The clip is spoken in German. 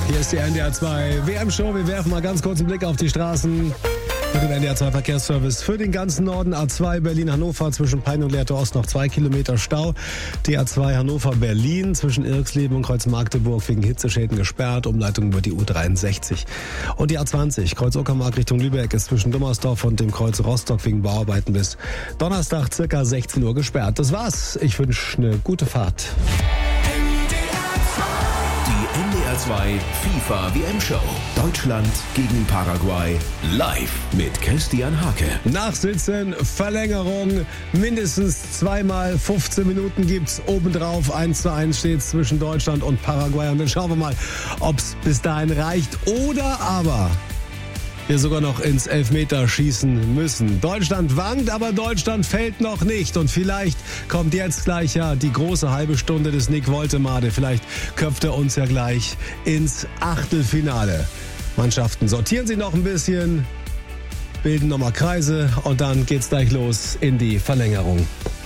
Hier ist die NDR 2 WM-Show. Wir werfen mal ganz kurz einen Blick auf die Straßen. Mit dem NDR 2 Verkehrsservice für den ganzen Norden. A2 Berlin-Hannover zwischen Peine und Lehrte Ost noch 2 Kilometer Stau. Die A2 Hannover-Berlin zwischen Irxleben und Kreuz Magdeburg wegen Hitzeschäden gesperrt. Umleitung über die U63. Und die A20 Kreuz Uckermark Richtung Lübeck ist zwischen Dummersdorf und dem Kreuz Rostock wegen Bauarbeiten bis Donnerstag circa 16 Uhr gesperrt. Das war's. Ich wünsche eine gute Fahrt. NDR 2 FIFA WM-Show. Deutschland gegen Paraguay. Live mit Christian Hake. Nachsitzen, Verlängerung, mindestens zweimal 15 Minuten gibt's. Obendrauf 1:1 steht's zwischen Deutschland und Paraguay. Und dann schauen wir mal, ob's bis dahin reicht oder aber wir sogar noch ins Elfmeter schießen müssen. Deutschland wankt, aber Deutschland fällt noch nicht. Und vielleicht kommt jetzt gleich ja die große halbe Stunde des Nick Woltemade. Vielleicht köpft er uns ja gleich ins Achtelfinale. Mannschaften sortieren sich noch ein bisschen, bilden nochmal Kreise und dann geht's gleich los in die Verlängerung.